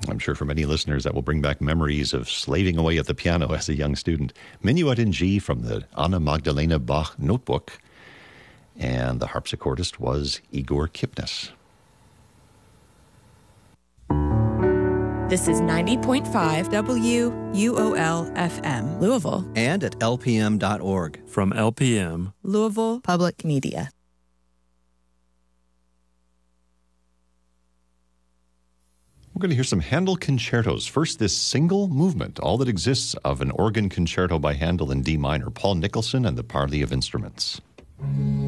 I'm sure for many listeners that will bring back memories of slaving away at the piano as a young student. Minuet in G from the Anna Magdalena Bach Notebook. And the harpsichordist was Igor Kipnis. This is 90.5 WUOL-FM, Louisville. And at lpm.org. From LPM, Louisville Public Media. We're going to hear some Handel concertos. First, this single movement, all that exists of an organ concerto by Handel in D minor, Paul Nicholson and the Parley of Instruments.